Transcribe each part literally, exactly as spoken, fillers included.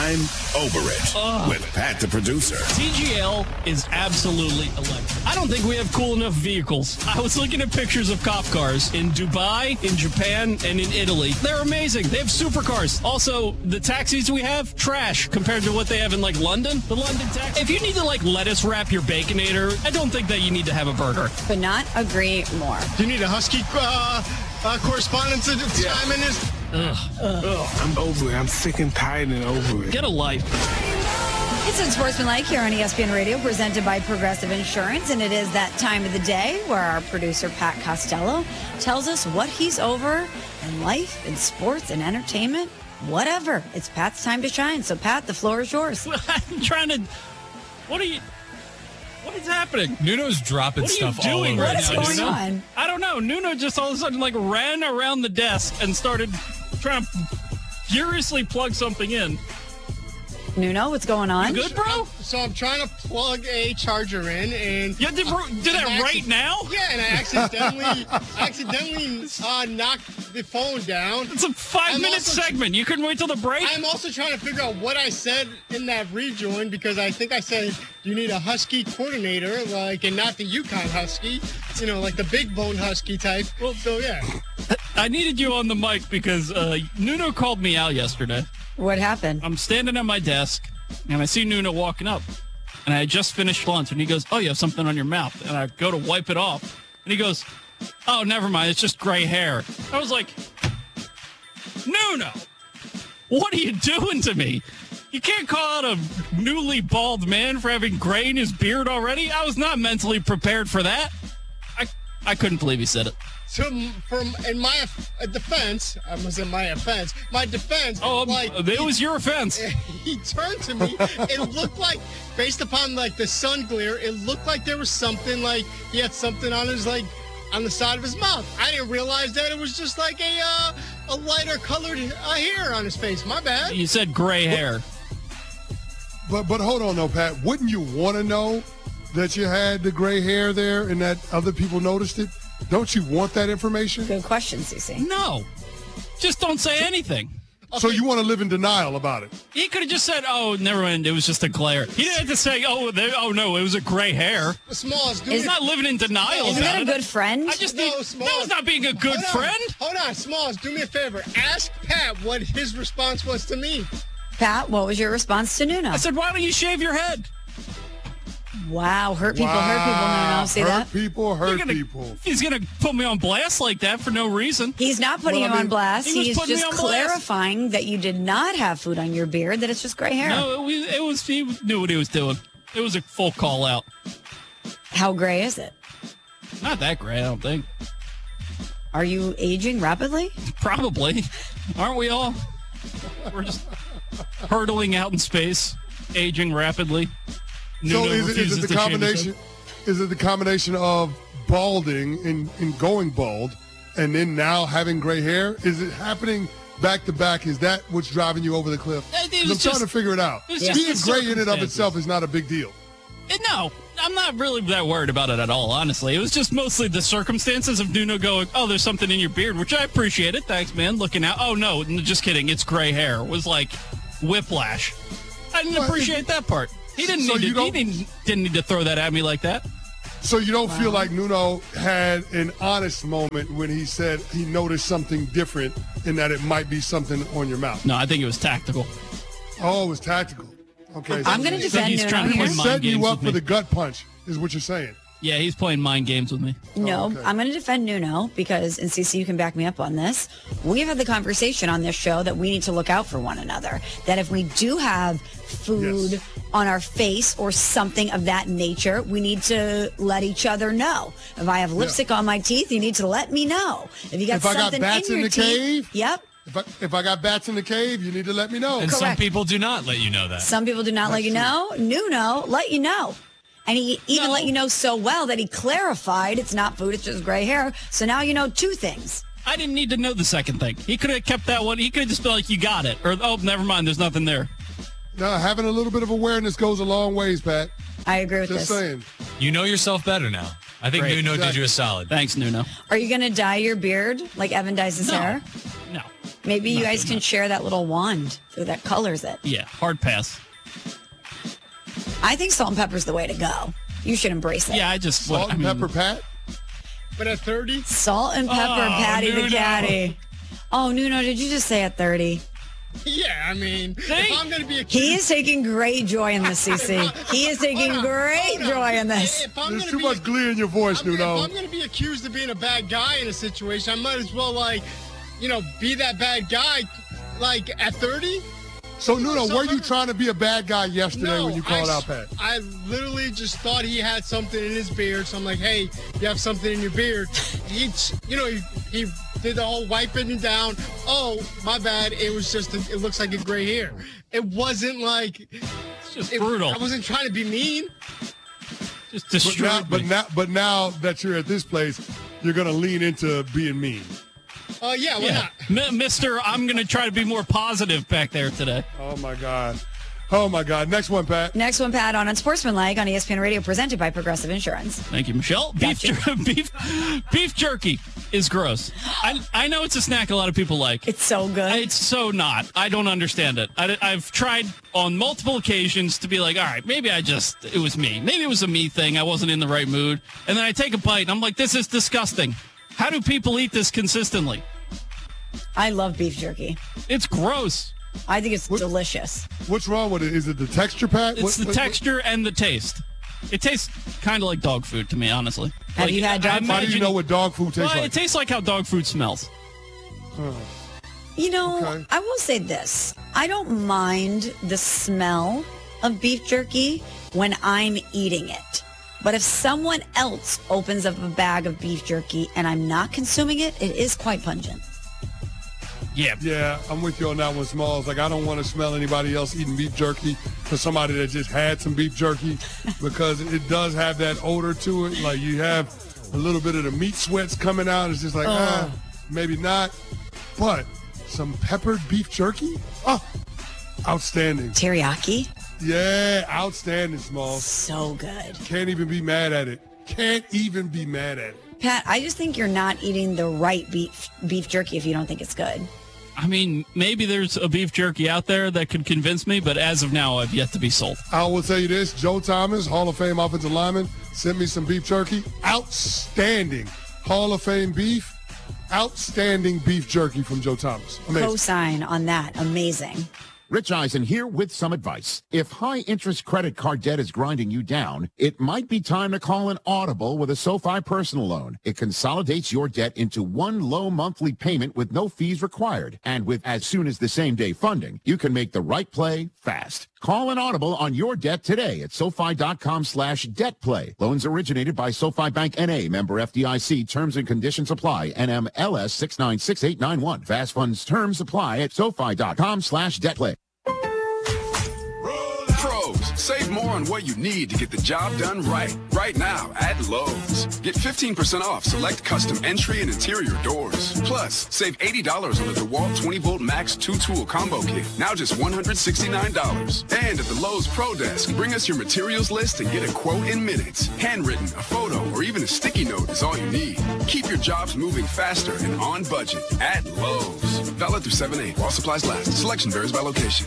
I'm over it Ugh. with Pat the producer. T G L is absolutely electric. I don't think we have cool enough vehicles. I was looking at pictures of cop cars in Dubai, in Japan, and in Italy. They're amazing. They have supercars. Also, the taxis we have, trash compared to what they have in, like, London. The London taxi. If you need to, like, lettuce wrap your Baconator, I don't think that you need to have a burger. Could not agree more. Do you need a Husky uh, uh, correspondent to Yeah. chime in this? Ugh. Ugh. I'm over it. I'm sick and tired and over it. Get a life. It's Unsportsmanlike here on E S P N Radio, presented by Progressive Insurance, and it is that time of the day where our producer, Pat Costello, tells us what he's over in life, in sports, and entertainment, whatever. It's Pat's time to shine. So, Pat, the floor is yours. I'm trying to... What are you... What is happening? Nuno's dropping What are you stuff all doing over. right What is now, going Nuno? on? I don't know. Nuno just all of a sudden like ran around the desk and started trying to furiously plug something in. Nuno, what's going on? You good, bro? So I'm trying to plug a charger in, and You did, bro, did that and I right acci- now? Yeah, and I accidentally, accidentally uh, knocked the phone down. It's a five-minute also- segment. You couldn't wait till the break? I'm also trying to figure out what I said in that rejoin because I think I said you need a Husky coordinator, like, and not the Yukon Husky, you know, like the big bone Husky type. Well, so yeah. I needed you on the mic because uh, Nuno called me out yesterday. What happened? I'm standing at my desk, and I see Nuno walking up. And I had just finished lunch, and he goes, oh, you have something on your mouth. And I go to wipe it off. And he goes, oh, never mind. It's just gray hair. I was like, Nuno, what are you doing to me? You can't call out a newly bald man for having gray in his beard already. I was not mentally prepared for that. I I couldn't believe he said it. So from in my uh, defense, I was in my offense. My defense, Oh, um, like it was your offense. he turned to me. It looked like, based upon like the sun glare, it looked like there was something like he had something on his like on the side of his mouth. I didn't realize that it was just like a uh, a lighter colored uh, hair on his face. My bad. You said gray hair. But but hold on, though, Pat. Wouldn't you want to know that you had the gray hair there and that other people noticed it? Don't you want that information? Good question, Cece. No. Just don't say anything. So you want to live in denial about it? He could have just said, oh, never mind, it was just a glare. He didn't have to say, oh, there, oh no, it was a gray hair. Smalls, do He's me- not living in denial Isn't about that a it. good friend? I just No, need, Smalls. that was not being a good Hold on. friend. Hold on, Smalls, do me a favor. Ask Pat what his response was to me. Pat, what was your response to Nuno? I said, why don't you shave your head? Wow, hurt people, hurt people, Nuno. See hurt that? people, hurt You're gonna- people. He's going to put me on blast like that for no reason. He's not putting Well, you I on mean, blast. he was He's putting me just on blast. clarifying that you did not have food on your beard, that it's just gray hair. No, it was, it was, he knew what he was doing. It was a full call out. How gray is it? Not that gray, I don't think. Are you aging rapidly? Probably. Aren't we all? We're just hurtling out in space, aging rapidly. So Nuno is it, is refuses it the to shave his combination? head. Is it the combination of balding and, and going bald, and then now having gray hair? Is it happening back to back? Is that what's driving you over the cliff? It- it 'Cause I'm was trying just- to figure it out. it was just Being the gray in and of circumstances. itself is not a big deal. Eh, No, I'm not really that worried about it at all, honestly. It was just mostly the circumstances of Nuno going, oh, there's something in your beard, which I appreciate it. Thanks, man. Looking out. Oh, no, n- just kidding. It's gray hair. It was like whiplash. I didn't Well, appreciate that part. He didn't So need you to, he don't- didn't, didn't need to throw that at me like that. So you don't feel like Nuno had an honest moment when he said he noticed something different and that it might be something on your mouth? No, I think it was tactical. Oh, it was tactical. Okay. I'm going to So defend he's Nuno trying to here. play mind setting games you up with for me. the gut punch is what you're saying. Yeah, he's playing mind games with me. No, okay. I'm going to defend Nuno because, and Cece, you can back me up on this. We've had the conversation on this show that we need to look out for one another. That if we do have food Yes. on our face or something of that nature, we need to let each other know. If I have lipstick on my teeth, you need to let me know. If you got If I got something bats in in your the teeth, cave? yep. If I, if I got bats in the cave, you need to let me know. And some Correct. people do not let you know that. Some people do not let you know. Nuno let you know. And he even No. let you know so well that he clarified it's not food, it's just gray hair. So now you know two things. I didn't need to know the second thing. He could have kept that one. He could have just been like, you got it. Or, oh, never mind. There's nothing there. No, having a little bit of awareness goes a long ways, Pat. I agree with Just this. saying. You know yourself better now. I think Great. Nuno did Exactly. you a solid. Thanks, Nuno. Are you going to dye your beard like Evan dyes his No. hair? No. Maybe you Not guys good can enough. share that little wand so that colors it. Yeah, hard pass. I think salt and pepper's the way to go. You should embrace it. Yeah, I just Salt what, I and mean, pepper, Pat. But at thirty, Salt and pepper, Oh, Patty the Nuno. caddy. Oh, Nuno, did you just say at thirty? yeah, I mean, Hey. if I'm going to be a He is taking great joy in this, C C. He is taking Hold on, great hold on. joy in this. If I'm There's gonna too be much a- glee in your voice, I'm, if Nuno. I'm going to be accused of being a bad guy in a situation, I might as well, like, you know, be that bad guy, like, at thirty. So, Nuno, So were you remember- trying to be a bad guy yesterday No, when you called I, out Pat? I literally just thought he had something in his beard, so I'm like, hey, you have something in your beard. He, you know, he, he did the whole wiping it down. Oh, my bad. It was just, a, it looks like a gray hair. It wasn't like, it's just it, brutal. I wasn't trying to be mean. Just But destroyed now, but me. now, but now that you're at this place, you're gonna lean into being mean. Uh, yeah, why Yeah, not? M- Mister, I'm going to try to be more positive back there today. Oh my God. Oh my God. Next one, Pat. Next one, Pat, on Unsportsmanlike on E S P N Radio, presented by Progressive Insurance. Thank you, Michelle. Beef, jer- beef, beef jerky is gross. I, I know it's a snack a lot of people like. It's so good. It's so not. I don't understand it. I, I've tried on multiple occasions to be like, all right, maybe I just, it was me. Maybe it was a me thing. I wasn't in the right mood. And then I take a bite and I'm like, this is disgusting. How do people eat this consistently? I love beef jerky. It's gross. I think it's What- delicious. What's wrong with it? Is it the texture, Pat? It's What- the what- texture and the taste. It tastes kind of like dog food to me, honestly. Have Like, you had I dog food? How do you imagine- know what dog food tastes Well, like? it tastes like how dog food smells. You know, Okay. I will say this. I don't mind the smell of beef jerky when I'm eating it. But if someone else opens up a bag of beef jerky and I'm not consuming it, it is quite pungent. Yeah. Yeah, I'm with you on that one, Smalls. Like, I don't want to smell anybody else eating beef jerky for somebody that just had some beef jerky because it does have that odor to it. Like, you have a little bit of the meat sweats coming out. It's just like, ah, maybe not. But some peppered beef jerky? Oh, outstanding. Teriyaki, Yeah, outstanding, Smalls. so good. Can't even be mad at it. Can't even be mad at it. Pat, I just think you're not eating the right beef beef jerky if you don't think it's good. I mean, maybe there's a beef jerky out there that could convince me, but as of now, I've yet to be sold. I will tell you this, Joe Thomas, Hall of Fame offensive lineman, sent me some beef jerky. Outstanding. Hall of Fame beef. Outstanding beef jerky from Joe Thomas. Amazing. Co-sign on that. Amazing. Rich Eisen here with some advice. If high-interest credit card debt is grinding you down, it might be time to call an Audible with a SoFi personal loan. It consolidates your debt into one low monthly payment with no fees required. And with as soon as the same-day funding, you can make the right play fast. Call an Audible on your debt today at SoFi.com slash debt play. Loans originated by SoFi Bank N A, member F D I C. Terms and conditions apply. N M L S six nine six eight nine one. Fast funds terms apply at SoFi.com slash debt play. Pros, save more on what you need to get the job done right. Right now at Lowe's. Get fifteen percent off select custom entry and interior doors. Plus, save eighty dollars on the DeWalt twenty volt Max two-tool combo kit. Now just one hundred sixty-nine dollars. And at the Lowe's Pro Desk, bring us your materials list and get a quote in minutes. Handwritten, a photo, or even a sticky note is all you need. Keep your jobs moving faster and on budget at Lowe's. Valid through seven eight while supplies last. Selection varies by location.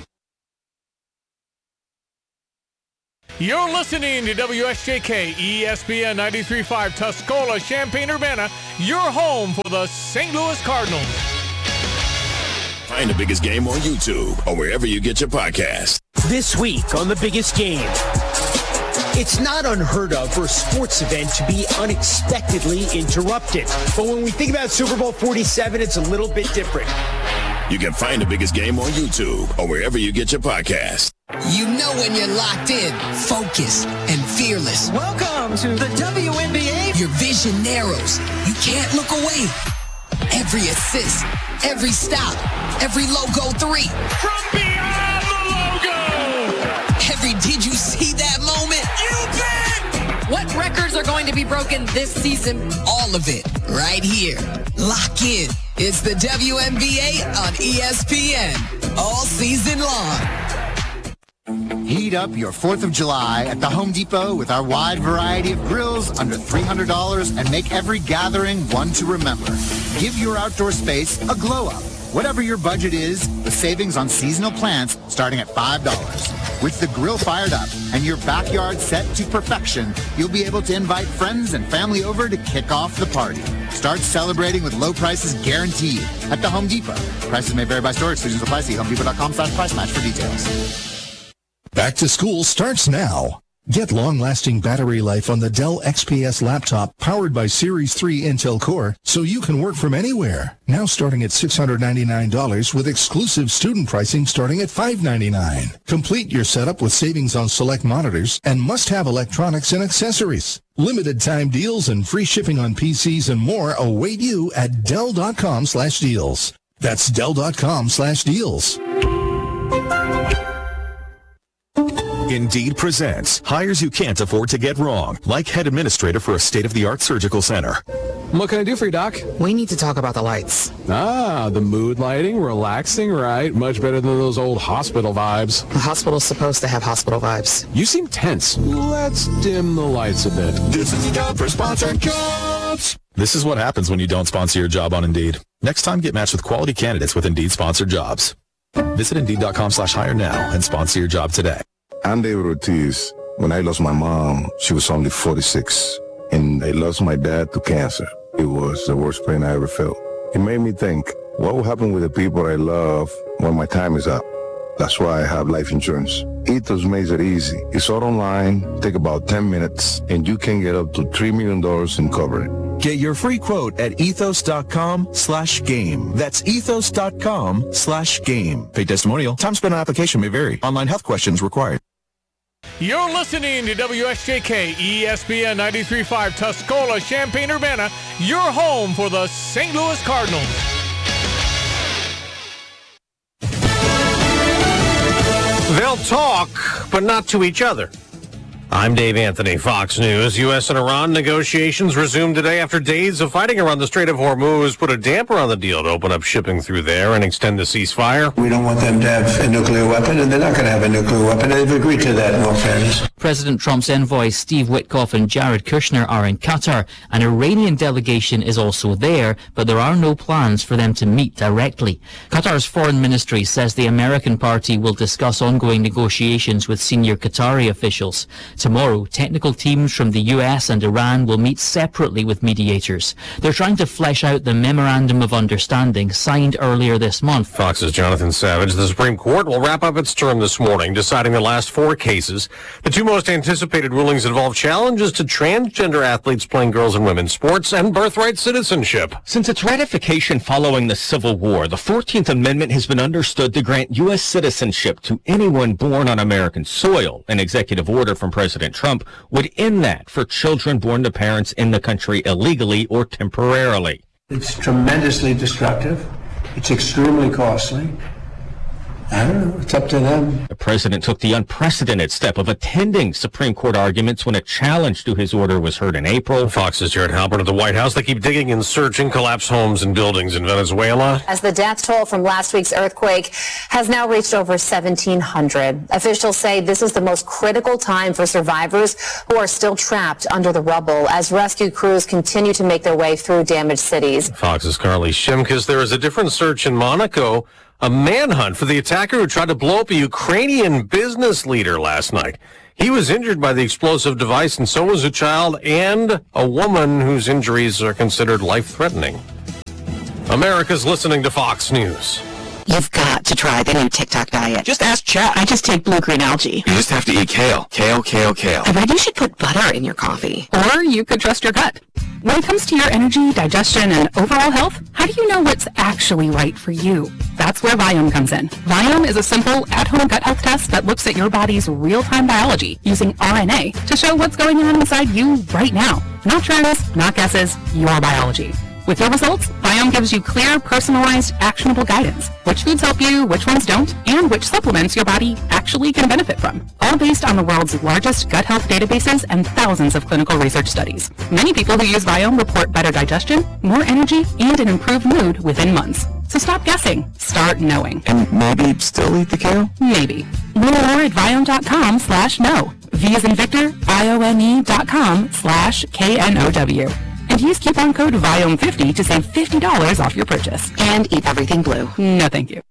You're listening to W S J K E S P N ninety-three point five Tuscola, Champaign-Urbana, your home for the Saint Louis Cardinals. Find the biggest game on YouTube or wherever you get your podcast. This week on The Biggest Game. It's not unheard of for a sports event to be unexpectedly interrupted. But when we think about Super Bowl forty-seven, it's a little bit different. You can find the biggest game on YouTube or wherever you get your podcast. You know when you're locked in, focused, and fearless. Welcome to the W N B A. Your vision narrows. You can't look away. Every assist, every stop, every logo three. From beyond the logo! Every did you see that moment? You bet! What records are going to be broken this season? All of it, right here. Lock in. It's the W N B A on E S P N. All season long. Heat up your fourth of July at the Home Depot with our wide variety of grills under three hundred dollars and make every gathering one to remember. Give your outdoor space a glow up Whatever your budget is, the savings on seasonal plants starting at five dollars. With the grill fired up and your backyard set to perfection, you'll be able to invite friends and family over to kick off the party. Start celebrating with low prices guaranteed at the Home Depot. Prices may vary by store. Exclusions apply. See homedepot.com slash price match for details. Back to school starts now. Get long-lasting battery life on the Dell X P S laptop powered by Series three Intel Core so you can work from anywhere. Now starting at six hundred ninety-nine dollars with exclusive student pricing starting at five hundred ninety-nine dollars. Complete your setup with savings on select monitors and must-have electronics and accessories. Limited time deals and free shipping on P Cs and more await you at Dell.com slash deals. That's Dell.com slash deals. Indeed presents hires you can't afford to get wrong, like head administrator for a state-of-the-art surgical center. What can I do for you, Doc? We need to talk about the lights. Ah, the mood lighting, relaxing, right? Much better than those old hospital vibes. The hospital's supposed to have hospital vibes. You seem tense. Let's dim the lights a bit. This is the job for sponsored jobs. This is what happens when you don't sponsor your job on Indeed. Next time, get matched with quality candidates with Indeed sponsored jobs. Visit Indeed.com slash hire now and sponsor your job today. I'm David Ortiz. When I lost my mom, she was only forty-six, and I lost my dad to cancer. It was the worst pain I ever felt. It made me think, what will happen with the people I love when my time is up? That's why I have life insurance. Ethos makes it easy. It's all online, take about ten minutes, and you can get up to three million dollars in coverage. Get your free quote at ethos.com slash game. That's ethos.com slash game. Pay testimonial. Time spent on application may vary. Online health questions required. You're listening to W S J K E S P N ninety-three point five Tuscola, Champaign-Urbana, your home for the Saint Louis Cardinals. They'll talk, but not to each other. I'm Dave Anthony, Fox News. U S and Iran negotiations resumed today after days of fighting around the Strait of Hormuz put a damper on the deal to open up shipping through there and extend the ceasefire. We don't want them to have a nuclear weapon, and they're not going to have a nuclear weapon. They've agreed to that, in all fairness. President Trump's envoys Steve Witkoff and Jared Kushner are in Qatar. An Iranian delegation is also there, but there are no plans for them to meet directly. Qatar's foreign ministry says the American party will discuss ongoing negotiations with senior Qatari officials. Tomorrow, technical teams from the U S and Iran will meet separately with mediators. They're trying to flesh out the Memorandum of Understanding signed earlier this month. Fox's Jonathan Savage. The Supreme Court will wrap up its term this morning, deciding the last four cases. The two most anticipated rulings involve challenges to transgender athletes playing girls and women's sports and birthright citizenship. Since its ratification following the Civil War, the fourteenth Amendment has been understood to grant U S citizenship to anyone born on American soil. An executive order from President Trump would end that for children born to parents in the country illegally or temporarily. It's tremendously destructive. It's extremely costly. I don't know. It's up to them. The president took the unprecedented step of attending Supreme Court arguments when a challenge to his order was heard in April. Fox's Jared Halpern at the White House. They keep digging and searching collapsed homes and buildings in Venezuela. As the death toll from last week's earthquake has now reached over seventeen hundred. Officials say this is the most critical time for survivors who are still trapped under the rubble as rescue crews continue to make their way through damaged cities. Fox's Carly Shimkus. There is a different search in Monaco. A manhunt for the attacker who tried to blow up a Ukrainian business leader last night. He was injured by the explosive device, and so was a child and a woman whose injuries are considered life-threatening. America's listening to Fox News. You've got to try the new TikTok diet. Just ask Chat. I just take blue-green algae. You just have to eat kale. Kale, kale, kale. I read you should put butter in your coffee. Or you could trust your gut. When it comes to your energy, digestion, and overall health, how do you know what's actually right for you? That's where Viome comes in. Viome is a simple, at-home gut health test that looks at your body's real-time biology using R N A to show what's going on inside you right now. Not trends, not guesses, your biology. With your results, Viome gives you clear, personalized, actionable guidance. Which foods help you, which ones don't, and which supplements your body actually can benefit from. All based on the world's largest gut health databases and thousands of clinical research studies. Many people who use Viome report better digestion, more energy, and an improved mood within months. So stop guessing. Start knowing. And maybe still eat the kale? Maybe. Learn more at Viome.com slash no. V as in Victor, I O N E dot com slash K N O W. and use coupon code V I O M fifty to save fifty dollars off your purchase. And eat everything blue. No, thank you.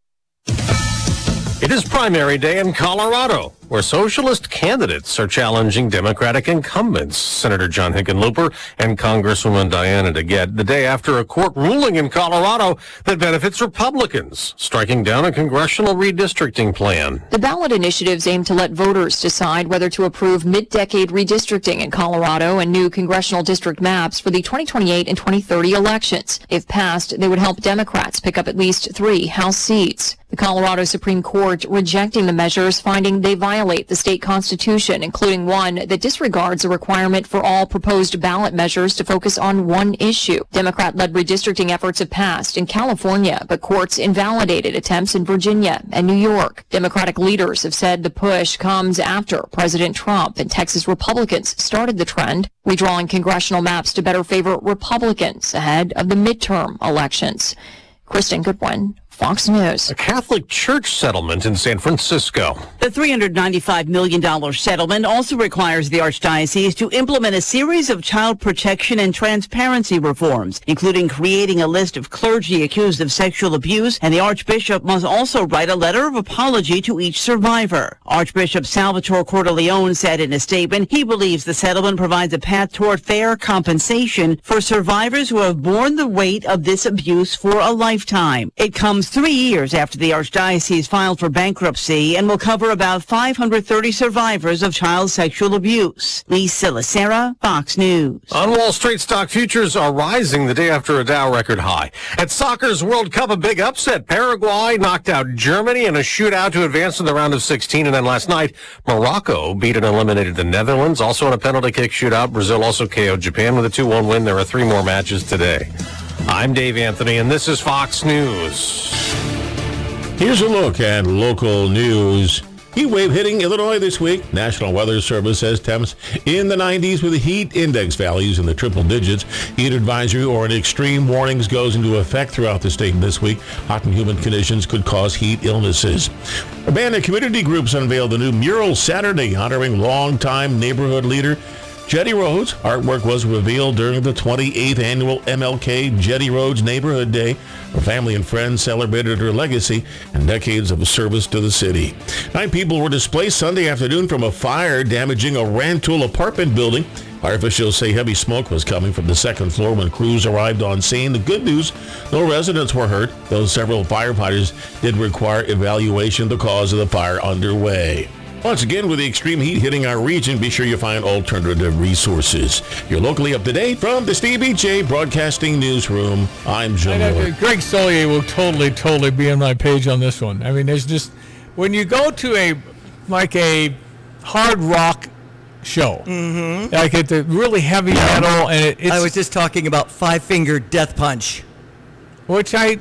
It is primary day in Colorado, where socialist candidates are challenging Democratic incumbents, Senator John Hickenlooper and Congresswoman Diana DeGette, the day after a court ruling in Colorado that benefits Republicans, striking down a congressional redistricting plan. The ballot initiatives aim to let voters decide whether to approve mid-decade redistricting in Colorado and new congressional district maps for the twenty twenty-eight and twenty thirty elections. If passed, they would help Democrats pick up at least three House seats. The Colorado Supreme Court rejecting the measures, finding they violate the state constitution, including one that disregards a requirement for all proposed ballot measures to focus on one issue. Democrat-led redistricting efforts have passed in California, but courts invalidated attempts in Virginia and New York. Democratic leaders have said the push comes after President Trump and Texas Republicans started the trend, redrawing congressional maps to better favor Republicans ahead of the midterm elections. Kristen Goodwin, Fox News. A Catholic church settlement in San Francisco. The three hundred ninety-five million dollars settlement also requires the Archdiocese to implement a series of child protection and transparency reforms, including creating a list of clergy accused of sexual abuse, and the Archbishop must also write a letter of apology to each survivor. Archbishop Salvatore Cordileone said in a statement he believes the settlement provides a path toward fair compensation for survivors who have borne the weight of this abuse for a lifetime. It comes three years after the Archdiocese filed for bankruptcy and will cover about five hundred thirty survivors of child sexual abuse. Lisa Lacera, Fox News. On Wall Street, stock futures are rising the day after a Dow record high. At soccer's World Cup, a big upset. Paraguay knocked out Germany in a shootout to advance to the round of sixteen. And then last night, Morocco beat and eliminated the Netherlands. Also in a penalty kick shootout, Brazil also K O'd Japan with a two one win. There are three more matches today. I'm Dave Anthony, and this is Fox News. Here's a look at local news. Heat wave hitting Illinois this week. National Weather Service says temps in the nineties with heat index values in the triple digits. Heat advisory or an extreme warnings goes into effect throughout the state this week. Hot and humid conditions could cause heat illnesses. A band of community groups unveiled the new mural Saturday honoring longtime neighborhood leader Jetty Rhodes. Artwork was revealed during the twenty-eighth annual M L K Jetty Rhodes Neighborhood Day. Her family and friends celebrated her legacy and decades of service to the city. Nine people were displaced Sunday afternoon from a fire damaging a Rantoul apartment building. Fire officials say heavy smoke was coming from the second floor when crews arrived on scene. The good news, no residents were hurt, though several firefighters did require evaluation of the cause of the fire underway. Once again, with the extreme heat hitting our region, be sure you find alternative resources. You're locally up to date from the Stevie J Broadcasting Newsroom. I'm Jim Miller. Greg Solier will totally, totally be on my page on this one. I mean, there's just, when you go to a, like a hard rock show, Mm-hmm. like it's a really heavy metal, and it, it's... I was just talking about Five Finger Death Punch. Which I,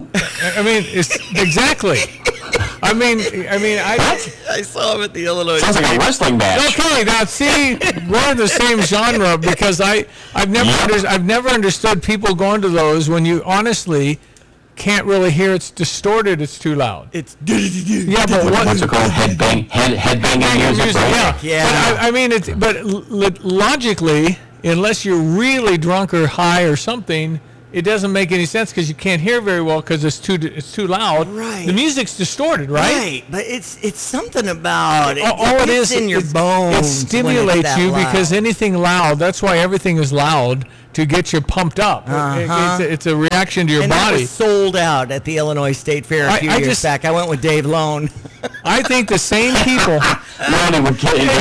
I mean, it's exactly. I mean, I mean, I. I saw him at the Illinois. Sounds like a wrestling match. Okay, now see, we're in the same genre because I, I've never, under, I've never understood people going to those when you honestly can't really hear. It's distorted. It's too loud. It's yeah, but what, what's it called? Headbang, head, headbanging music. music Right? Yeah, yeah. But I, I mean, it's but l- logically, unless you're really drunk or high or something. It doesn't make any sense because you can't hear very well because it's too it's too loud. Right. The music's distorted, right? Right, but it's it's something about it. All, all it is in your it, bones. It stimulates you loud. Because anything loud. That's why everything is loud to get you pumped up. Uh-huh. It, it's, a, it's a reaction to your and body. That was sold out at the Illinois State Fair a I, few I years just, back. I went with Dave Lone. I think the same people. Ronnie would kill you.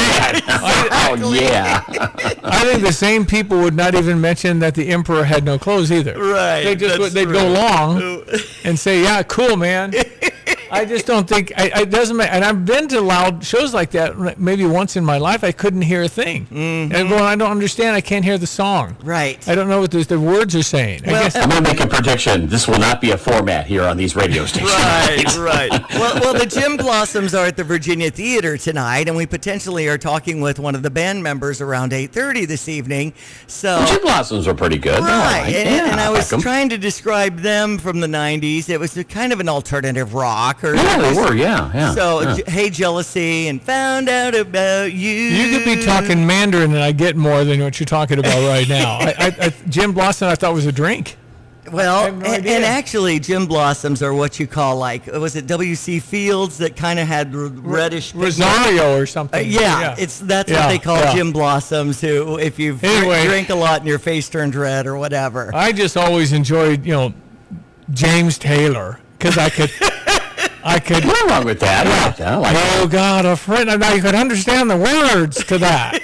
Oh yeah. I think the same people would not even mention that the emperor had no clothes either. Right. They just would, they'd true. go along and say, "Yeah, cool, man." I just don't think I, it doesn't make, and I've been to loud shows like that maybe once in my life. I couldn't hear a thing, mm-hmm. and I'm going, I don't understand. I can't hear the song. Right. I don't know what the, the words are saying. Well, I guess I'm going to make a prediction. This will not be a format here on these radio stations. Right, right. Well, well, the Jim Blossoms are at the Virginia Theater tonight, and we potentially are talking with one of the band members around eight thirty this evening. So the Jim Blossoms are pretty good. Right, no, and, yeah, and I was like trying to describe them from the nineties. It was a kind of an alternative rock. rockers. Yeah, they were. Yeah, yeah. So, yeah. J- Hey Jealousy and Found Out About You. You could be talking Mandarin and I get more than what you're talking about right now. I, I, I, Jim Blossom, I thought was a drink. Well, no and, idea. and actually, Gin Blossoms are what you call like, was it W C Fields that kind of had r- reddish Rosario or something. Uh, yeah, Yeah. it's that's Yeah, what they call yeah. Gin Blossoms. Who, if you Anyway. drink a lot and your face turns red or whatever. I just always enjoyed, you know, James Taylor because I could, I could. Nothing wrong with that. I like that. I like Oh God, a friend, and I could understand the words to that.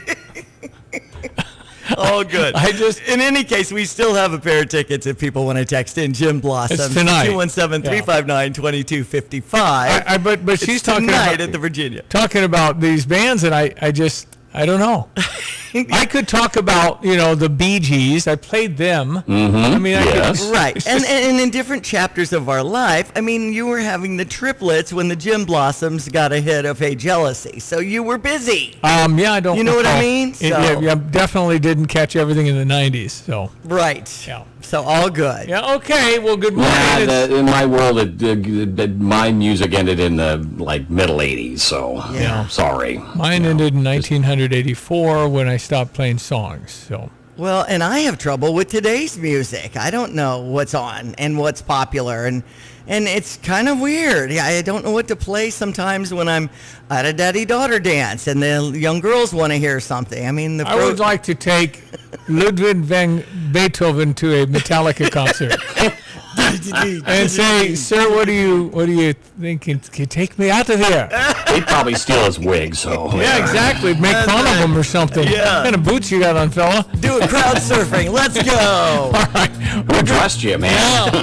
Oh, good. I just, in any case, we still have a pair of tickets if people want to text in Gin Blossoms. It's tonight. two one seven, three five nine, two two five five. I, I, but but she's It's talking tonight about, at the Virginia. talking about these bands, and I, I just, I don't know. I could talk about, you know, the Bee Gees. I played them. Mm-hmm. I mean, I Yes. could, Right, and, and in different chapters of our life, I mean, you were having the triplets when the Gin Blossoms got a hit of Hey Jealousy, so you were busy. Um, yeah, I don't. You know what I recall. mean? It- So- yeah, yeah, definitely didn't catch everything in the nineties. So Right. yeah, So all good. yeah. Okay. Well, good morning. Yeah, It's- the, in my world, it, it, it, my music ended in the like middle eighties. So Yeah. sorry. Mine ended in nineteen eighty-four when I stopped playing songs. So Well, and I have trouble with today's music. I don't know what's on and what's popular, and and it's kind of weird. Yeah, I don't know what to play sometimes when I'm at a daddy-daughter dance and the young girls want to hear something. I mean, the I pro- would like to take Ludwig van Beethoven to a Metallica concert and say, "Sir, what do you what do you think? Can, can you take me out of here?" They'd probably steal his wig. So Yeah, exactly. Make fun of him or something. Yeah. What kind of boots you got on, fella? do a crowd surfing. Let's go. All right. who dressed you, man?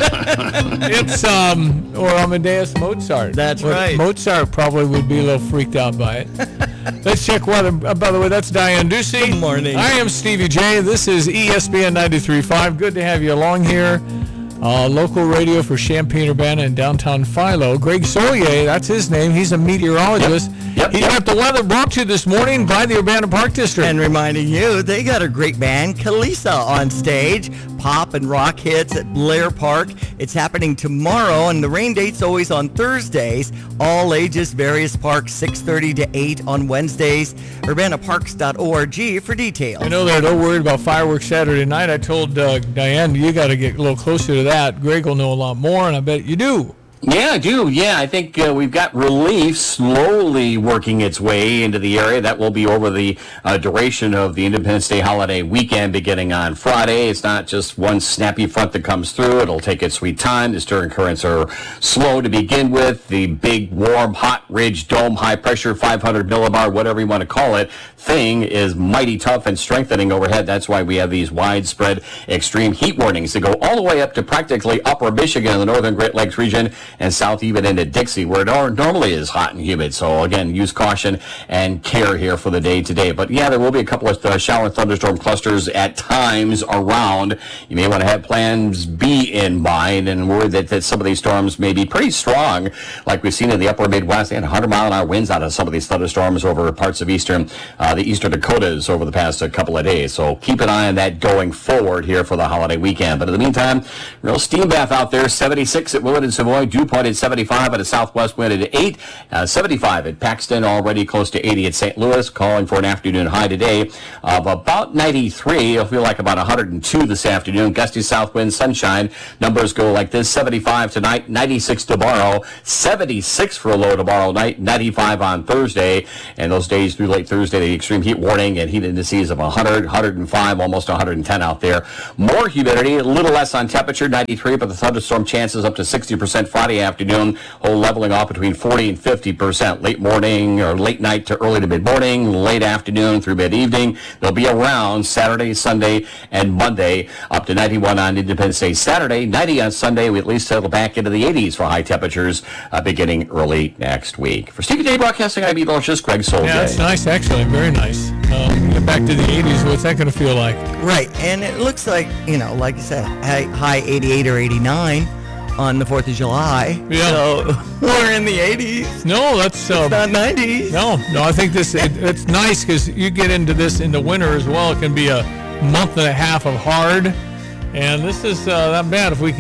It's um or Amadeus Mozart. That's Well, right. Mozart probably would be a little freaked out by it. Let's check weather. Uh, by the way, that's Diane Ducey. Good morning. I am Stevie J. This is E S P N ninety-three point five. Good to have you along here. Uh, local radio for Champaign-Urbana and downtown Philo. Greg Solier, that's his name. He's a meteorologist. Yep, He's yep. got the weather brought to you this morning by the Urbana Park District. And reminding you, they got a great band, Kalisa, on stage. Pop and rock hits at Blair Park. It's happening tomorrow, and the rain date's always on Thursdays. All ages, various parks, six thirty to eight on Wednesdays. urbana parks dot org for details. I know they're no worried about fireworks Saturday night. I told uh, Diane, you got to get a little closer to that. Greg will know a lot more, and I bet you do. Yeah, I do. Yeah, I think uh, we've got relief slowly working its way into the area. That will be over the uh, duration of the Independence Day holiday weekend beginning on Friday. It's not just one snappy front that comes through. It'll take its sweet time. The stirring currents are slow to begin with. The big, warm, hot ridge dome, high pressure, five hundred millibar, whatever you want to call it, thing is mighty tough and strengthening overhead. That's why we have these widespread extreme heat warnings that go all the way up to practically upper Michigan in the northern Great Lakes region and south even into Dixie, where it nor- normally is hot and humid. So again, use caution and care here for the day today. But yeah, there will be a couple of uh, shower and thunderstorm clusters at times around. You may want to have plans B in mind and worry that, that some of these storms may be pretty strong, like we've seen in the upper Midwest. They had one hundred mile an hour winds out of some of these thunderstorms over parts of eastern, uh, the eastern Dakotas over the past uh, couple of days. So keep an eye on that going forward here for the holiday weekend. But in the meantime, real steam bath out there. seventy-six at Willard and Savoy, dew point at seventy-five, at a southwest wind at eight, uh, seventy-five at Paxton, already close to eighty at Saint Louis, calling for an afternoon high today of about ninety-three. It'll feel like about one hundred two this afternoon. Gusty south wind, sunshine. Numbers go like this: seventy-five tonight, ninety-six tomorrow, seventy-six for a low tomorrow night, ninety-five on Thursday. And those days through late Thursday, the extreme heat warning and heat indices of one hundred, one hundred five, almost one hundred ten out there. More humidity, a little less on temperature, ninety-three, but the thunderstorm chances up to sixty percent Friday afternoon, whole leveling off between forty and fifty percent. Late morning or late night to early to mid-morning, late afternoon through mid-evening. They'll be around Saturday, Sunday, and Monday, up to ninety-one on Independence Day Saturday, ninety on Sunday. We at least settle back into the eighties for high temperatures uh, beginning early next week. For Stevie J Broadcasting, I'm Evologist Greg Soldier. Yeah, it's nice, actually. Very nice. Um, get back to the eighties. What's that going to feel like? Right, and it looks like, you know, like you said, high, high eighty-eight or eighty-nine on the fourth of July. Yeah. So we're in the eighties. No, that's uh, It's not nineties. no, no. I think this it, it's nice because you get into this in the winter as well. It can be a month and a half of hard, and this is uh, not bad if we can get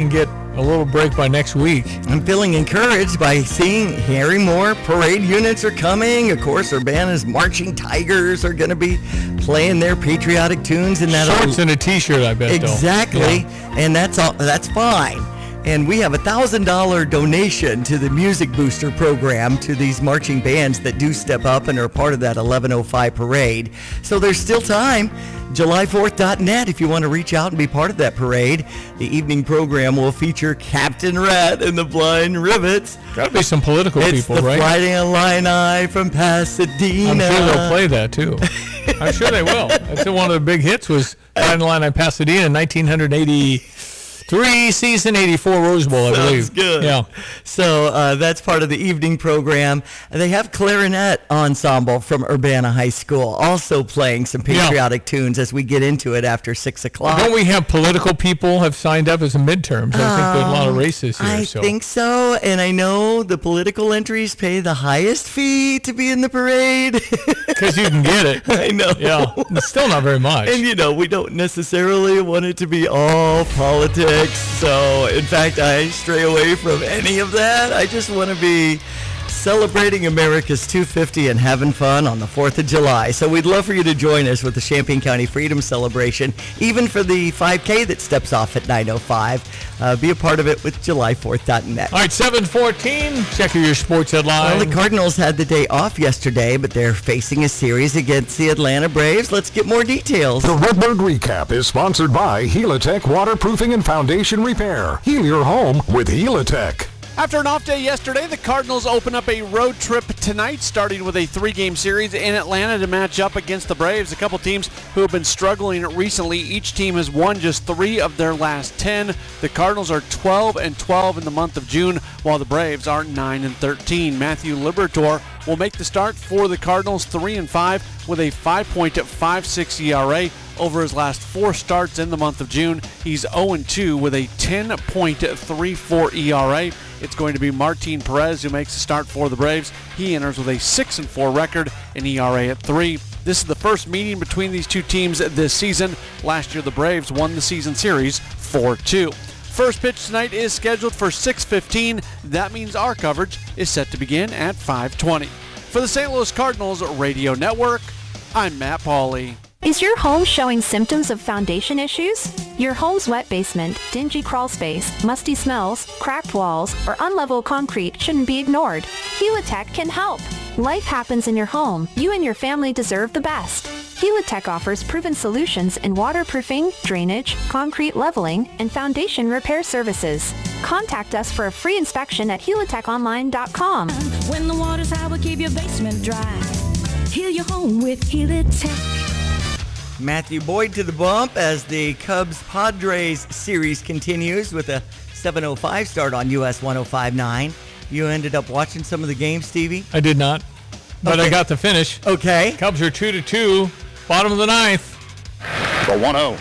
a little break by next week. I'm feeling encouraged by seeing hearing more parade units are coming. Of course, Urbana's Marching Tigers are going to be playing their patriotic tunes in that Shorts and a T-shirt, I bet. Exactly, though. And that's all. That's fine. And we have a thousand dollar donation to the Music Booster program to these marching bands that do step up and are part of that eleven oh five parade. So there's still time. July fourth dot net if you want to reach out and be part of that parade. The evening program will feature Captain Rat and the Blind Rivets. Got to be some political it's people, the right? Friday Illini from Pasadena. I'm sure they'll play that too. I'm sure they will. That's one of the big hits was Friday Illini Pasadena in nineteen eighty-three season, eighty-four Rose Bowl, I believe. Sounds good. Yeah. So uh, that's part of the evening program. They have clarinet ensemble from Urbana High School also playing some patriotic yeah. tunes as we get into it after six o'clock. Don't we have political people have signed up as a midterms? I um, think there's a lot of races here. I so. think so, and I know the political entries pay the highest fee to be in the parade. Because you can get it. I know. Yeah, it's still not very much. And you know, we don't necessarily want it to be all politics. So, in fact, I stray away from any of that. I just want to be celebrating America's two fifty and having fun on the fourth of July. So we'd love for you to join us with the Champaign County Freedom Celebration, even for the five K that steps off at nine oh five. Uh, be a part of it with July fourth dot net. All right, seven fourteen, check your sports headline. Well, the Cardinals had the day off yesterday, but they're facing a series against the Atlanta Braves. Let's get more details. The Redbird Recap is sponsored by Helitech Waterproofing and Foundation Repair. Heal your home with Helitech. After an off day yesterday, the Cardinals open up a road trip tonight, starting with a three-game series in Atlanta to match up against the Braves, a couple teams who have been struggling recently. Each team has won just three of their last ten. The Cardinals are twelve and twelve in the month of June, while the Braves are nine and thirteen. Matthew Liberatore will make the start for the Cardinals, three and five with a five point five six E R A. Over his last four starts in the month of June, he's oh and two with a ten point three four E R A. It's going to be Martin Perez who makes the start for the Braves. He enters with a six and four record, an E R A at three. This is the first meeting between these two teams this season. Last year, the Braves won the season series four two. First pitch tonight is scheduled for six fifteen. That means our coverage is set to begin at five twenty. For the Saint Louis Cardinals Radio Network, I'm Matt Pauley. Is your home showing symptoms of foundation issues? Your home's wet basement, dingy crawl space, musty smells, cracked walls, or unlevel concrete shouldn't be ignored. Helitech can help. Life happens in your home. You and your family deserve the best. Helitech offers proven solutions in waterproofing, drainage, concrete leveling, and foundation repair services. Contact us for a free inspection at helitech online dot com. When the water's high, we'll keep your basement dry. Heal your home with Helitech. Matthew Boyd to the bump as the Cubs-Padres series continues with a seven oh five start on U S one oh five point nine. You ended up watching some of the games, Stevie? I did not, but okay. I got the finish. Okay. Cubs are two to two, bottom of the ninth. The one oh.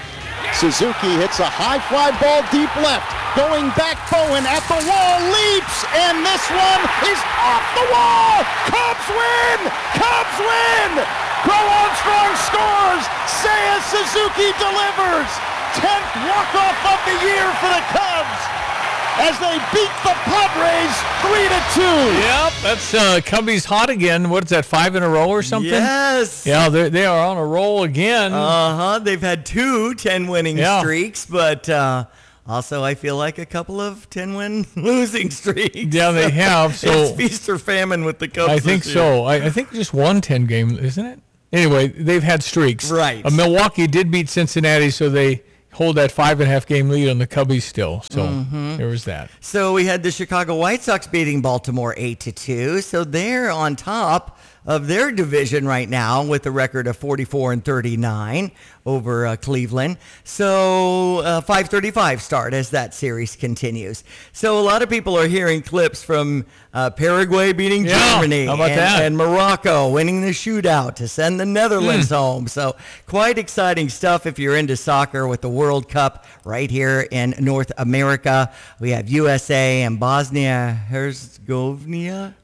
Suzuki hits a high fly ball deep left. Going back, Bowen at the wall, leaps, and this one is off the wall! Cubs win! Cubs win! Crow Armstrong scores! Seiya Suzuki delivers! tenth walk-off of the year for the Cubs as they beat the Padres three to two. Yep, that's uh, Cubbies hot again. What is that, five in a row or something? Yes. Yeah, they are on a roll again. Uh-huh. They've had two ten-winning yeah. streaks, but uh, also I feel like a couple of ten-win losing streaks. Yeah, they have. So it's feast or famine with the Cubs. I think so. I, I think just one ten-game, isn't it? Anyway, they've had streaks. Right. Uh, Milwaukee did beat Cincinnati, so they hold that five and a half game lead on the Cubbies still. So mm-hmm. there was that. So we had the Chicago White Sox beating Baltimore eight to two. So they're on top of their division right now with a record of forty-four and thirty-nine over uh, Cleveland. So uh, five thirty-five start as that series continues. So a lot of people are hearing clips from uh, Paraguay beating yeah, Germany how about and, that? and Morocco winning the shootout to send the Netherlands mm. home. So quite exciting stuff if you're into soccer with the World Cup right here in North America. We have U S A and Bosnia-Herzegovina.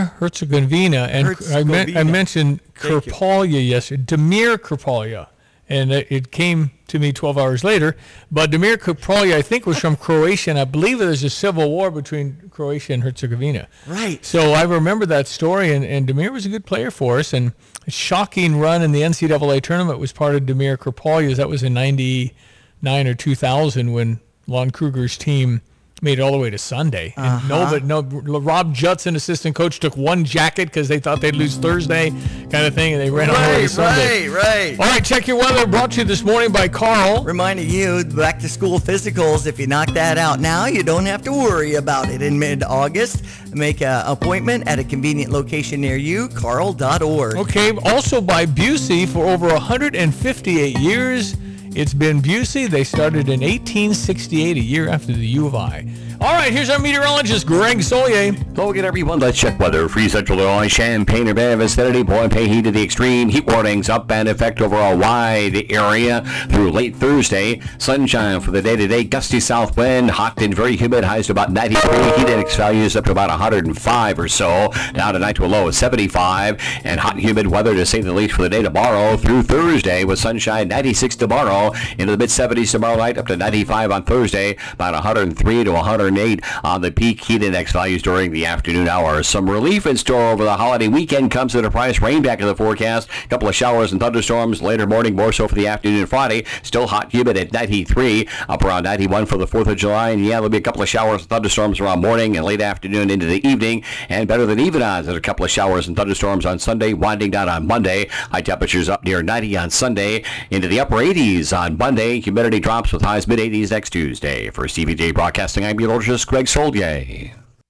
Bosnia-Herzegovina, and I, me- I mentioned Kripalja yesterday, Damir Kripalja, and it, it came to me twelve hours later. But Damir Krpolja, I think, was from Croatia, and I believe there's a civil war between Croatia and Herzegovina. Right. So I remember that story, and, and Damir was a good player for us, and a shocking run in the N C double A tournament was part of Damir Krpolja's. That was in ninety-nine or two thousand when Lon Kruger's team made it all the way to Sunday. And Uh-huh. no, but no, Rob Judson, assistant coach, took one jacket because they thought they'd lose Thursday, kind of thing, and they ran all the way to Sunday. Right, right. All right, check your weather. Brought to you this morning by Carl. Reminding you, back to school physicals, if you knock that out now, you don't have to worry about it in mid-August. Make an appointment at a convenient location near you, carl dot org. Okay, also by Busey for over one hundred fifty-eight years. It's been Busey. They started in eighteen sixty-eight, a year after the U of I. All right, here's our meteorologist, Greg Solier. Hello again, everyone. Let's check weather. Free Central Illinois, Champaign, Urbana vicinity, Point Pay heat to the extreme. Heat warnings up and effect over a wide area through late Thursday. Sunshine for the day today. Gusty south wind, hot and very humid. Highs to about ninety-three. Heat index values up to about one hundred five or so. Down tonight to a low of seventy-five. And hot and humid weather, to say the least, for the day tomorrow through Thursday with sunshine. ninety-six tomorrow. Into the mid-seventies tomorrow night. Up to ninety-five on Thursday. About one hundred three to one hundred eight on the peak heat index values during the afternoon hours. Some relief in store over the holiday weekend comes at a price. Rain back in the forecast. A couple of showers and thunderstorms later morning, more so for the afternoon Friday. Still hot, humid at ninety-three. Up around ninety-one for the fourth of July. And yeah, there'll be a couple of showers and thunderstorms around morning and late afternoon into the evening. And better than even odds, there's a couple of showers and thunderstorms on Sunday, winding down on Monday. High temperatures up near ninety on Sunday. Into the upper eighties on Monday. Humidity drops with highs mid-eighties next Tuesday. For C B J Broadcasting, I'm meteorologist Greg Solier.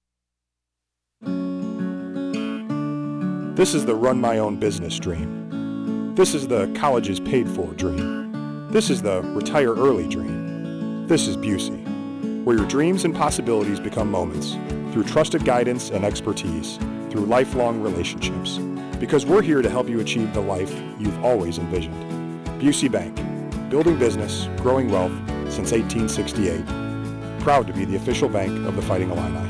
This is the run my own business dream. This is the college is paid for dream. This is the retire early dream. This is Busey, where your dreams and possibilities become moments through trusted guidance and expertise, through lifelong relationships. Because we're here to help you achieve the life you've always envisioned. Busey Bank, building business, growing wealth since eighteen sixty-eight. Proud to be the official bank of the Fighting Illini.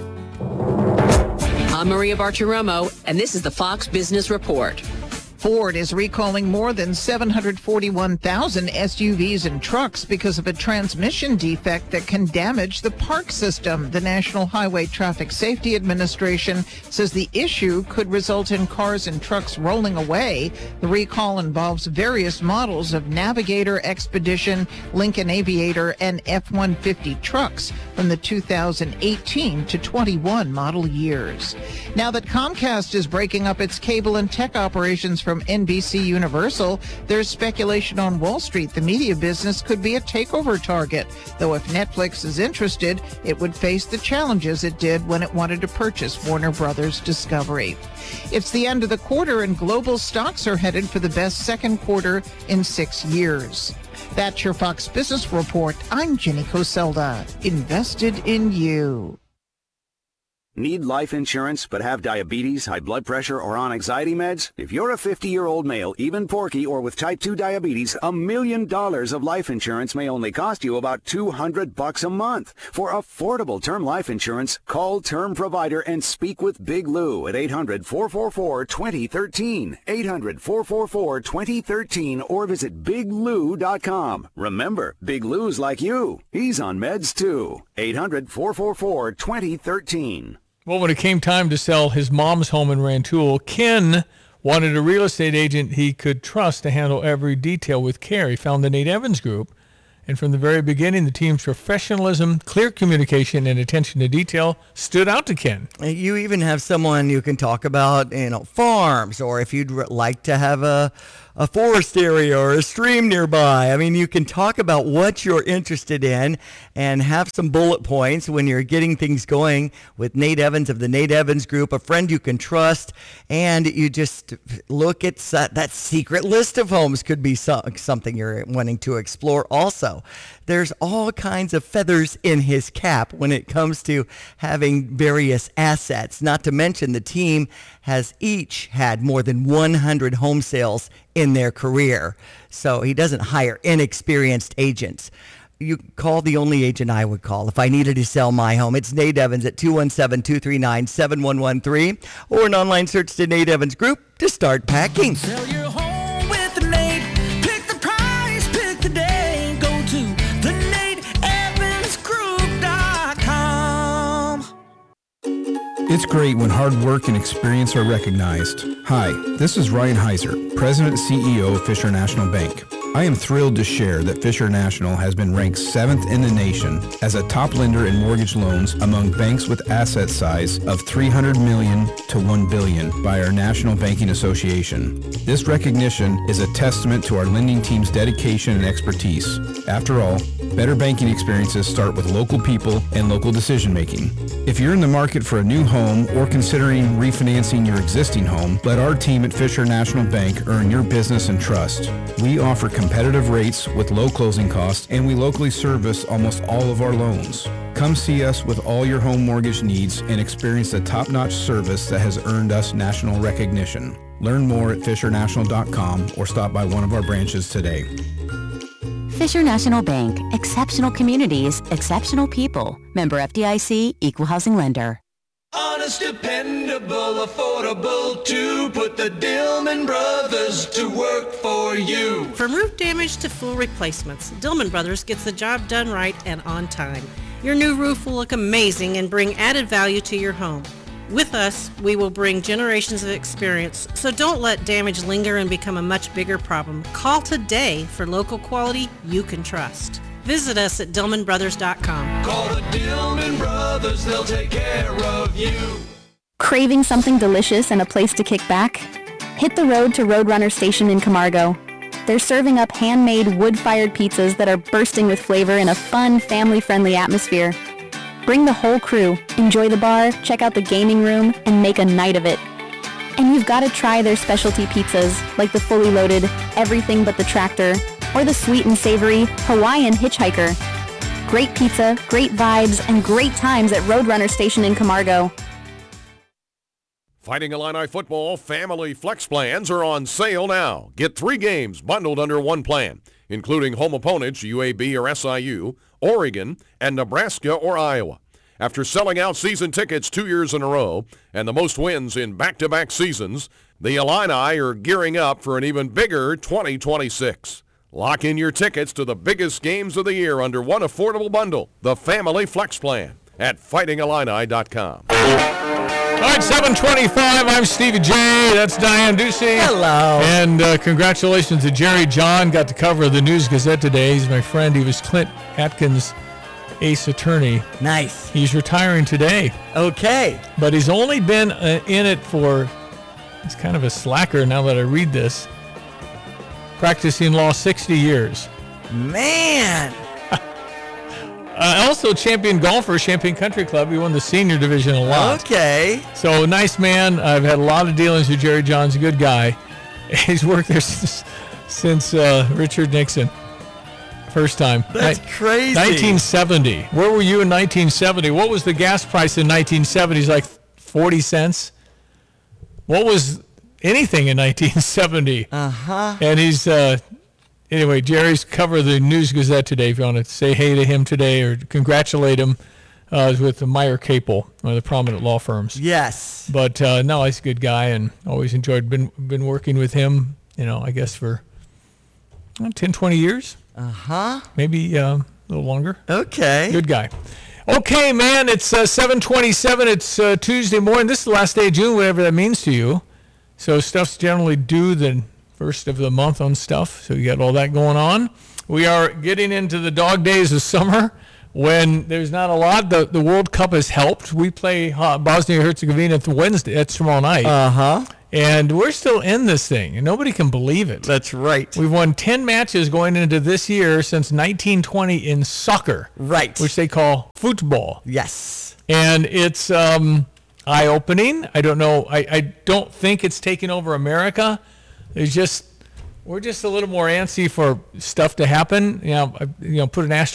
I'm Maria Bartiromo, and this is the Fox Business Report. Ford is recalling more than seven hundred forty-one thousand S U Vs and trucks because of a transmission defect that can damage the park system. The National Highway Traffic Safety Administration says the issue could result in cars and trucks rolling away. The recall involves various models of Navigator, Expedition, Lincoln Aviator, and F one fifty trucks from the two thousand eighteen to twenty-one model years. Now that Comcast is breaking up its cable and tech operations from N B C Universal, there's speculation on Wall Street the media business could be a takeover target. Though if Netflix is interested, it would face the challenges it did when it wanted to purchase Warner Brothers Discovery. It's the end of the quarter and global stocks are headed for the best second quarter in six years. That's your Fox Business Report. I'm Jenny Coselda. Invested in you. Need life insurance but have diabetes, high blood pressure, or on anxiety meds? If you're a fifty-year-old male, even porky, or with type two diabetes, a million dollars of life insurance may only cost you about two hundred bucks a month. For affordable term life insurance, call Term Provider and speak with Big Lou at eight hundred, four four four, two zero one three, eight hundred, four four four, two zero one three, or visit big lou dot com. Remember, Big Lou's like you. He's on meds too. eight hundred, four four four, two zero one three. Well, when it came time to sell his mom's home in Rantoul, Ken wanted a real estate agent he could trust to handle every detail with care. He found the Nate Evans Group, and from the very beginning, the team's professionalism, clear communication, and attention to detail stood out to Ken. You even have someone you can talk about, you know, farms, or if you'd like to have a a forest area or a stream nearby. I mean, you can talk about what you're interested in and have some bullet points when you're getting things going with Nate Evans of the Nate Evans Group, a friend you can trust, and you just look at that secret list of homes could be something you're wanting to explore also. There's all kinds of feathers in his cap when it comes to having various assets, not to mention the team has each had more than one hundred home sales in their career. So he doesn't hire inexperienced agents. You call the only agent I would call if I needed to sell my home. It's Nate Evans at two one seven, two three nine, seven one one three or an online search to Nate Evans Group to start packing. Sell your home with Nate. Pick the price. It's great when hard work and experience are recognized. Hi, this is Ryan Heiser, President and C E O of Fisher National Bank. I am thrilled to share that Fisher National has been ranked seventh in the nation as a top lender in mortgage loans among banks with asset size of three hundred million dollars to one billion dollars by our National Banking Association. This recognition is a testament to our lending team's dedication and expertise. After all, better banking experiences start with local people and local decision making. If you're in the market for a new home or considering refinancing your existing home, let our team at Fisher National Bank earn your business and trust. We offer competitive rates with low closing costs, and we locally service almost all of our loans. Come see us with all your home mortgage needs and experience the top-notch service that has earned us national recognition. Learn more at fisher national dot com or stop by one of our branches today. Fisher National Bank. Exceptional communities, exceptional people. Member F D I C, Equal Housing Lender. Honest, dependable, affordable too. Put the Dillman Brothers to work for you. From roof damage to full replacements, Dillman Brothers gets the job done right and on time. Your new roof will look amazing and bring added value to your home. With us, we will bring generations of experience, so don't let damage linger and become a much bigger problem. Call today for local quality you can trust. Visit us at dillman brothers dot com. Call the Dillman Brothers, they'll take care of you. Craving something delicious and a place to kick back? Hit the road to Roadrunner Station in Camargo. They're serving up handmade wood-fired pizzas that are bursting with flavor in a fun, family-friendly atmosphere. Bring the whole crew, enjoy the bar, check out the gaming room, and make a night of it. And you've got to try their specialty pizzas, like the fully loaded Everything But the Tractor, or the sweet and savory Hawaiian Hitchhiker. Great pizza, great vibes, and great times at Roadrunner Station in Camargo. Fighting Illini football family flex plans are on sale now. Get three games bundled under one plan, including home opponents U A B or S I U, Oregon, and Nebraska or Iowa. After selling out season tickets two years in a row and the most wins in back-to-back seasons, the Illini are gearing up for an even bigger twenty twenty-six. Lock in your tickets to the biggest games of the year under one affordable bundle, the Family Flex Plan, at fighting illini dot com. All right, seven twenty-five. I'm Stevie J. That's Diane Ducey. Hello. And uh, congratulations to Jerry John. Got the cover of the News Gazette today. He's my friend. He was Clint Atkins' ace attorney. Nice. He's retiring today. Okay. But he's only been uh, in it for, he's kind of a slacker now that I read this, practicing law sixty years. Man. Uh, also champion golfer, Champaign Country Club. He won the senior division a lot. Okay. So nice man. I've had a lot of dealings with Jerry John. He's a good guy. He's worked there since, since uh, Richard Nixon. First time. That's Ni- crazy. nineteen seventy. Where were you in nineteen seventy? What was the gas price in nineteen seventy? It's like forty cents. What was anything in nineteen seventy? Uh-huh. And he's... Uh, Anyway, Jerry's cover of the News Gazette today. If you want to say hey to him today or congratulate him, uh, is with the Meyer Capel, one of the prominent law firms. Yes. But uh, no, he's a good guy and always enjoyed been been working with him. You know, I guess for uh, ten, twenty years. Uh huh. Maybe uh, a little longer. Okay. Good guy. Okay, man. It's uh, seven twenty-seven. It's uh, Tuesday morning. This is the last day of June, whatever that means to you. So stuff's generally due the first of the month on stuff, so you got all that going on. We are getting into the dog days of summer when there's not a lot. The the World Cup has helped. We play uh, Bosnia-Herzegovina Wednesday. That's tomorrow night. Uh-huh. And we're still in this thing, and nobody can believe it. That's right. We've won ten matches going into this year since nineteen twenty in soccer. Right. Which they call football. Yes. And it's um, eye-opening. I don't know. I, I don't think it's taking over America. There's just, we're just a little more antsy for stuff to happen. You know, I, you know, put an asterisk